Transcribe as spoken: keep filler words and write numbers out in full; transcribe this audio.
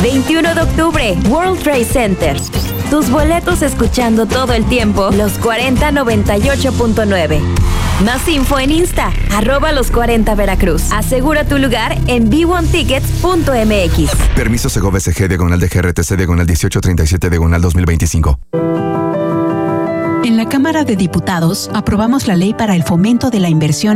veintiuno de octubre, World Trade Center. Tus boletos escuchando todo el tiempo Los cuarenta noventa y ocho punto nueve. Más info en Insta, arroba los cuarenta Veracruz. Asegura tu lugar en b one tickets punto m x. Permiso Segov S G, diagonal de G R T C, diagonal dieciocho treinta y siete, diagonal dos mil veinticinco. En la Cámara de Diputados aprobamos la ley para el fomento de la inversión